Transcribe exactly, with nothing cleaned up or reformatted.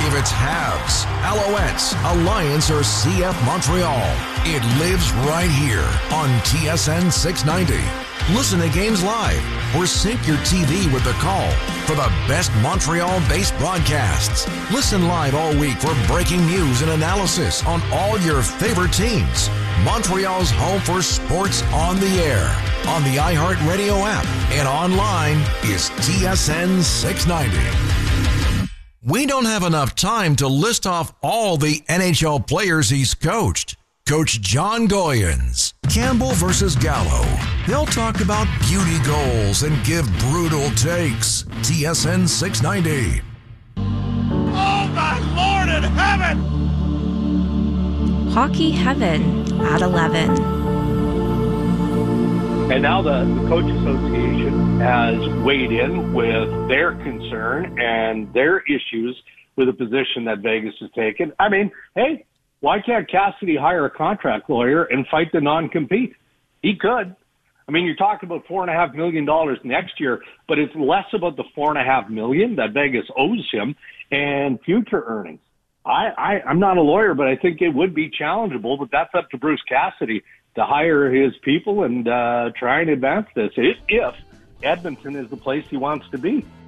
if it's Habs, Alouettes, Alliance, or C F Montreal, it lives right here on T S N six ninety. Listen to games live or sync your T V with the call for the best Montreal-based broadcasts. Listen live all week for breaking news and analysis on all your favorite teams. Montreal's home for sports on the air, on the iHeartRadio app, and online is T S N six ninety. We don't have enough time to list off all the N H L players he's coached. Coach John Goyens, Campbell versus Gallo. They'll talk about beauty goals and give brutal takes. T S N six ninety. Oh, my Lord in heaven! Hockey Heaven at eleven. And now the, the Coach Association has weighed in with their concern and their issues with the position that Vegas has taken. I mean, hey, why can't Cassidy hire a contract lawyer and fight the non-compete? He could. I mean, you're talking about four and a half million dollars next year, but it's less about the four and a half million that Vegas owes him and future earnings. I, I, I'm not a lawyer, but I think it would be challengeable, but that's up to Bruce Cassidy to hire his people and uh, try and advance this if, if Edmonton is the place he wants to be.